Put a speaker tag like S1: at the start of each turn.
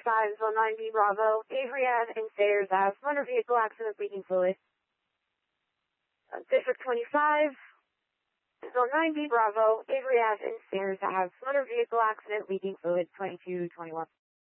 S1: 5, Zone 9B Bravo, Avery Ave and Sayers Ave, motor vehicle accident leaking fluid. District 25, Zone 9B Bravo, Avery Ave and Sayers Ave, motor vehicle accident leaking fluid 2221.